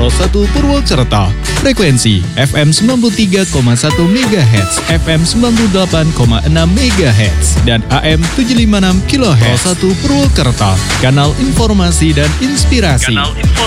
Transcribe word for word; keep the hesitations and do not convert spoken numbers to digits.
nol satu Purwokerto. Frekuensi F M sembilan puluh tiga koma satu megahertz, F M sembilan puluh delapan koma enam megahertz, dan A M tujuh ratus lima puluh enam kilohertz. nol satu Purwokerto, kanal informasi dan inspirasi. Kanal